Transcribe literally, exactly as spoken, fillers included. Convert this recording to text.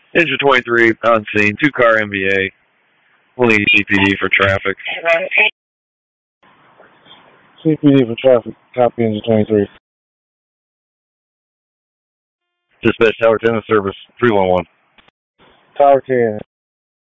Engine twenty-three on scene. Two car M V A. We'll need C P D for traffic. C P D for traffic. Copy Engine twenty-three. Dispatch Tower ten service three one one. Tower ten.